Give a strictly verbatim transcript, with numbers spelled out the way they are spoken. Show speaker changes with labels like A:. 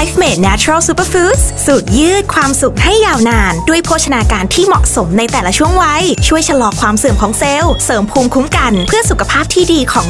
A: LifeMade Natural Superfoods สูตรยืดความสุขให้ยาวนานด้วยโภชนาการที่เหมาะสมในแต่ละช่วงวัยช่วยชะลอความเสื่อมของเซลล์เสริมภูมิคุ้มกันเพื่อสุขภาพที่ดีของ